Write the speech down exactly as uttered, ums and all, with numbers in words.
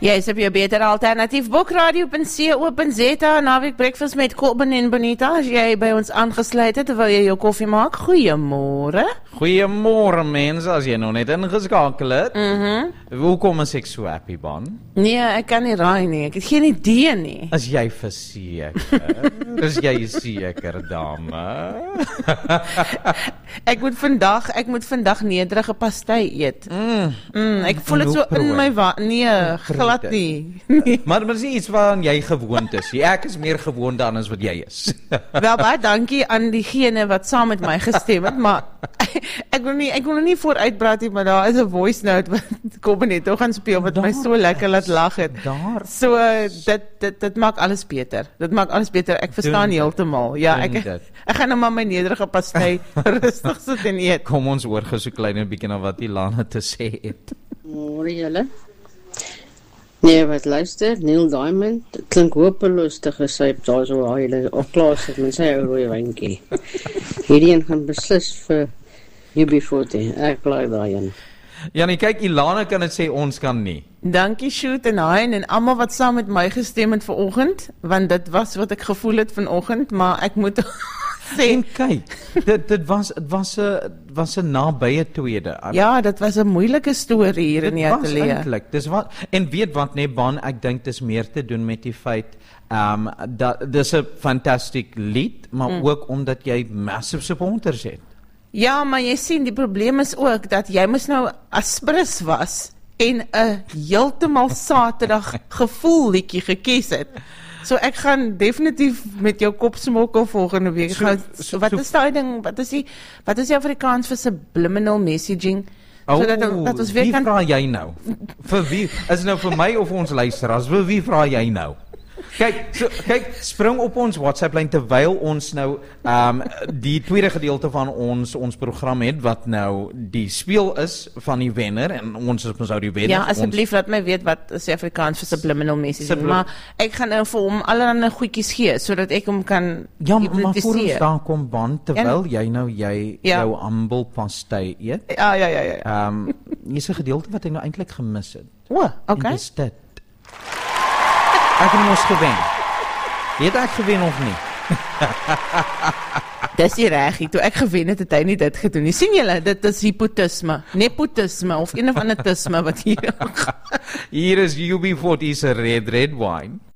Jy is op jou beter alternatief Boekradio punt co punt za, naweek breakfast met Kobben en Bonita. As jy by ons aangesluit het, terwyl jy jou koffie maak, goeiemôre. Goeiemôre mense, as jy nog net ingeskakel het. Mhm. Hoekom is ek so happy, Ban? Nee, ek kan nie raai nie. Ek het geen idee nie. Is jy verseker? Is jy seker, dame? Ek moet vandag, ek moet vandag nederige pastei eet. Mm. Mm, ek voel dit so in my wa nee, glad nie. Nee. Maar maar is iets waaraan jy gewoond is. Ek is meer gewoond aan as wat jy is. Wel baie dankie aan diegene wat saam met my gestem het, maar ek wil nie ek wil nie vooruitpraat nie, maar daar is 'n voice note wat kom net toe gaan speel wat daar, my so lekker laat lag het. Daar. So dit dit dit maak alles beter. Dit maak alles beter. Ek verstaan heeltemal. Ja, ek ek, ek gaan nou maar my nederige pastei rustig sit en eet. Kom ons hoor gou so klein 'n bietjie na wat Ilana te sê het. Môre julle. Nee, wat luister, Neil Diamond, klink hopeloos te gesyp daar so waar julle op klaar sit met sy ou rooi wyntjie. Hierdie een gaan beslis vir U B forty, ek bly daarin. Janie, kyk, Ilana kan dit sê, ons kan nie. Dankie Shoot en Hein en almal wat saam met my gestem het vanoggend, want dit was wat ek gevoel het vanoggend, maar ek moet sê, en kyk, dit dit was dit was 'n was 'n nabye tweede. Ja, dit was 'n moeilike storie hier in die ateljee. Eintlik, dis wat en weet wat nee Ban, ek dink dis meer te doen met die feit ehm um, dat dis 'n fantastic lied, maar mm. ook omdat jy massive supporters het. Ja, maar jy sien die probleem is ook dat jy moes nou Aspris was en 'n heeltemal Saterdag gevoel liedjie gekies het. So ek gaan definitief met jou kop smokkel volgende week. So, gaan, so, wat so, is daai ding? Wat is die wat is die Afrikaans vir subliminal messaging? Oh, so dat, dat ons weer wie kan vra jy nou? Vir wie? Is nou vir my of ons luisteraars? Vir wie vra jy nou? Kyk, so, kyk, spring op ons WhatsApp lyn terwyl ons nou um, die tweede gedeelte van ons ons program het wat nou die speel is van die wenner en ons is ons ou die wenner. Ja, asseblief laat my weet wat is Afrikaans vir subliminal messaging, Sublim maar ek gaan nou vir hom allerlei goedjies gee sodat ek hom kan ja, maar voor ons daar kom Ban terwyl ja, jy nou jy ja. jou ambel pastei eet. Ja, ja, ja, ja. Ehm um, hier's 'n gedeelte wat ek nou eintlik gemis het. O, okay. En dis dit. Ek het mos gewen. Het ek gewen of nie? Dis die regie. Toe ek gewen het, het hy nie dit gedoen nie. Sien julle, dit is hypotisme, nepotisme of een of ander tisme wat hier Hier is U B forty se Red Red Wine.